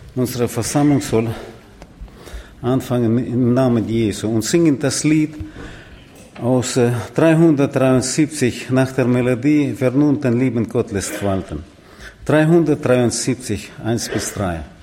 Unsere Versammlung soll anfangen im Namen Jesu und singen das Lied aus 373 nach der Melodie, wer nun den lieben Gott lässt walten. 373, 1 bis 3.